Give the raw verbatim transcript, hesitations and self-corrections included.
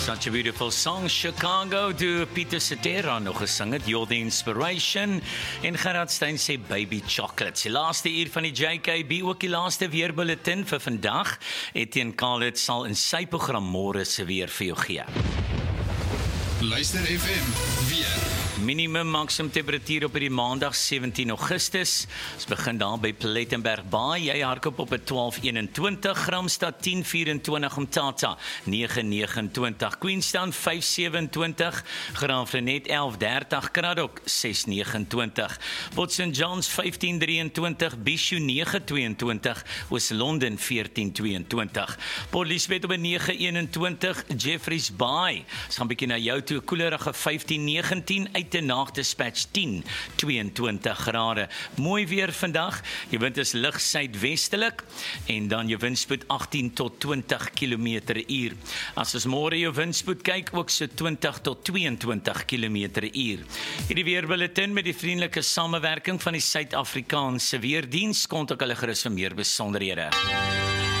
Such a beautiful song, Chicago, door Pieter Cetera nog gesing het, You're the Inspiration, en Gerard Stein sê Baby Chocolates. Die laaste uur van die J K B, ook die laaste weerbulletin vir vandag. Etienne Khalid sal in sy program môre se weer vir jou gee. Luister F M, weer. Minimum maksimum temperatuur op die maandag sewentien Augustus. Ons begin daar by Plettenberg Baai. Jy hardloop op 'n twaalf eenentwintig, Gramstad tien vyf-en-twintig, Mthatha negen negenentwintig, Queenstown vyf sewentwintig, Graafrenet elf dertig, Kraddock ses negenentwintig, Port Saint John's vyftien drieëntwintig, Bishu negen tweeëntwintig, Oos-London veertien tweeëntwintig, Port Elizabeth op negen eenentwintig, Jeffreys Bay. Ons gaan bietjie na jou toe, koelerige vyftien negentien, uit de Naagdispatch tien tweeëntwintig grade. Mooi weer vandag. Je wind is lig suidwestelik en dan je windspoed agtien tot twintig kilometer per uur. As ons môre jou windspoed kyk, ook so twintig tot tweeëntwintig kilometer per uur. Hierdie weerbulletin met die vriendelike samewerking van die Suid-Afrikaanse Weerdiens, kontak hulle gerus vir meer besonderhede.